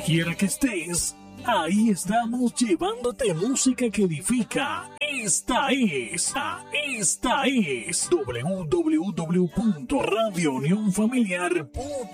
quiera que estés, ahí estamos llevándote música que edifica. Esta es www.radiounionfamiliar.com